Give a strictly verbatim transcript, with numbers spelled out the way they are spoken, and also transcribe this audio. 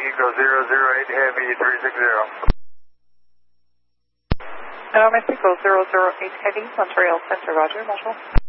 Eagle zero zero eight Heavy three six zero. Hello, Mexico zero zero eight Heavy, Montreal Center, Roger, Marshall.